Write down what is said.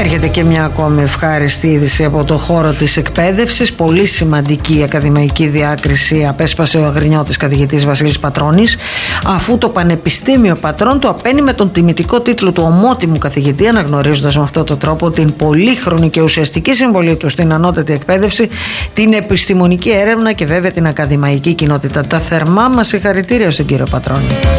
Έρχεται και μια ακόμη ευχάριστη είδηση από το χώρο της εκπαίδευσης. Πολύ σημαντική ακαδημαϊκή διάκριση απέσπασε ο αγρινιώτης καθηγητής Βασίλης Πατρώνης, αφού το Πανεπιστήμιο Πατρών του απαίνει με τον τιμητικό τίτλο του ομότιμου καθηγητή, αναγνωρίζοντας με αυτόν τον τρόπο την πολύχρονη και ουσιαστική συμβολή του στην ανώτατη εκπαίδευση, την επιστημονική έρευνα και βέβαια την ακαδημαϊκή κοινότητα. Τα θερμά μας συγχαρητήρια στον κύριο Πατρώνη.